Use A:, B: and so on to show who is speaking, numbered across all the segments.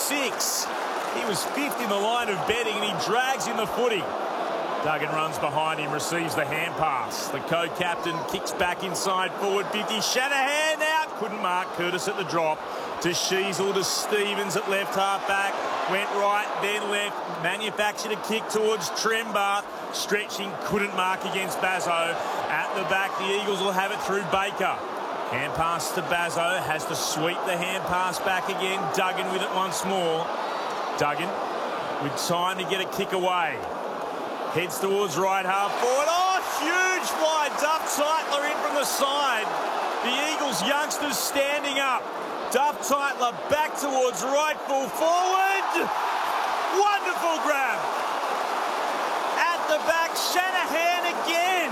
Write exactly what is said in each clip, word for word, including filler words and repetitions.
A: six. He was fifth in the line of betting, and he drags in the footy. Duggan runs behind him, receives the hand pass. The co-captain kicks back inside forward fifty. Shanahan out. Couldn't mark Curtis at the drop. To Sheasel, to Stevens at left half back. Went right, then left. Manufactured a kick towards Tremba. Stretching, couldn't mark against Bazzo. At the back, the Eagles will have it through Baker. Hand pass to Bazzo. Has to sweep the hand pass back again. Duggan with it once more. Duggan with time to get a kick away. Heads towards right half forward. Oh, huge wide. Duff Tytler in from the side. The Eagles youngsters standing up. Duff Tytler back towards right full forward. Wonderful grab. At the back, Shanahan again.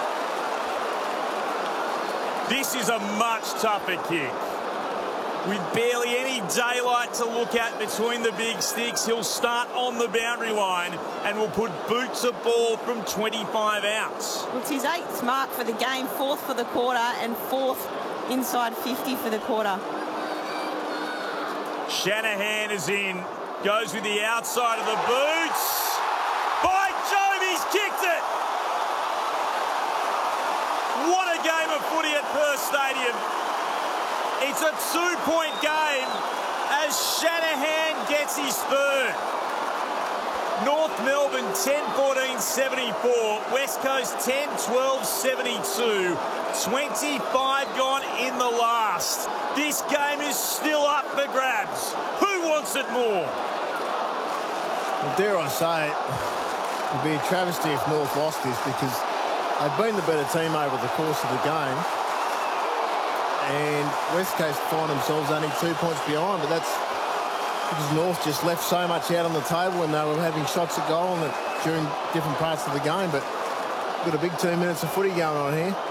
A: This is a much tougher kick. With barely any daylight to look at between the big sticks, he'll start on the boundary line and will put boots of ball from twenty-five out.
B: Well, it's his eighth mark for the game, fourth for the quarter, and fourth inside fifty for the quarter.
A: Shanahan is in, goes with the outside of the boots. By Jove, he's kicked it! What a game of footy at Perth Stadium. It's a two-point game as Shanahan gets his third. North Melbourne ten fourteen seventy-four, West Coast ten twelve seventy-two, twenty-five gone in the last. This game is still up for grabs. Who wants it more?
C: Well, dare I say it, it'd be a travesty if North lost this, because they've been the better team over the course of the game. And West Coast find themselves only two points behind, but that's because North just left so much out on the table when they were having shots at goal and during different parts of the game. But we've got a big two minutes of footy going on here.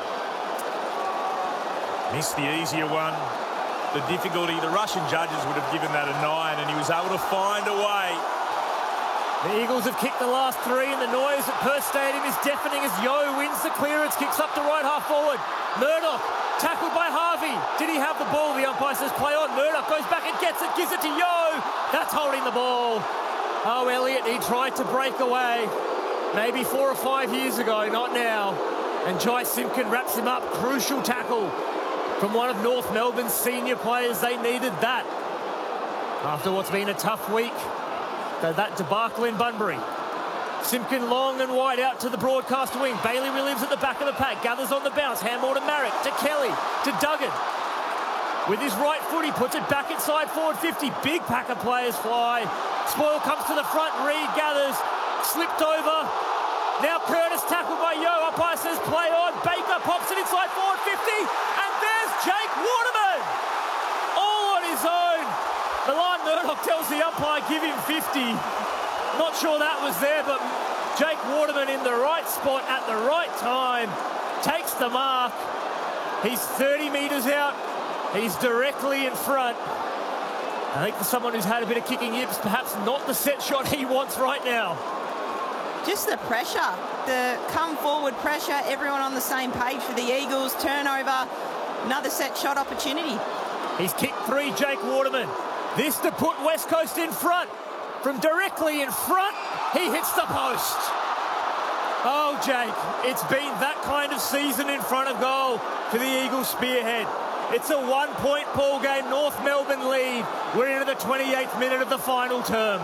A: Missed the easier one. The difficulty, the Russian judges would have given that a nine, and he was able to find a way.
D: The Eagles have kicked the last three, and the noise at Perth Stadium is deafening as Yo wins the clearance, kicks up to right half forward. Murdoch, tackled by Harvey. Did he have the ball? The umpire says play on. Murdoch goes back and gets it, gives it to Yo. That's holding the ball. Oh, Elliott, he tried to break away. Maybe four or five years ago, not now. And Jai Simpkin wraps him up. Crucial tackle from one of North Melbourne's senior players. They needed that after what's been a tough week. So that debacle in Bunbury. Simpkin long and wide out to the broadcast wing. Bailey relives at the back of the pack. Gathers on the bounce. Handball to Marek. To Kelly. To Duggan. With his right foot, he puts it back inside forward fifty. Big pack of players fly. Spoil comes to the front. Reed gathers. Slipped over. Now Curtis tackled by Yo. Umpire says play on. Baker pops it inside forward fifty. And there's Jake Waterman. All on his own. Milan Murdoch tells the umpire, give him fifty. Not sure that was there, but Jake Waterman in the right spot at the right time. Takes the mark. He's thirty metres out. He's directly in front. I think for someone who's had a bit of kicking yips, perhaps not the set shot he wants right now.
B: Just the pressure, the come forward pressure, everyone on the same page for the Eagles. Turnover, another set shot opportunity. He's
D: kicked three, Jake Waterman. This to put West Coast in front. From directly in front, he hits the post. Oh, Jake, it's been that kind of season in front of goal for the Eagles spearhead. It's a one-point ball game, North Melbourne lead. We're into the twenty-eighth minute of the final term.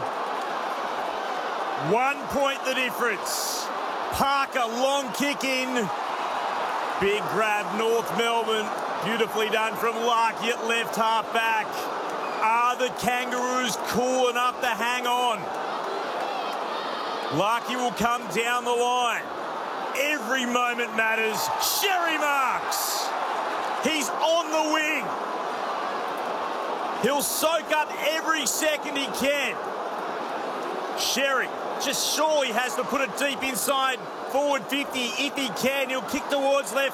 A: One point the difference. Parker, long kick in. Big grab, North Melbourne. Beautifully done from Larky at left half back. Are the Kangaroos cool enough to hang on? Larky will come down the line. Every moment matters. Sherry Marks. He's on the wing. He'll soak up every second he can. Sherry just surely has to put it deep inside forward fifty if he can. He'll kick towards left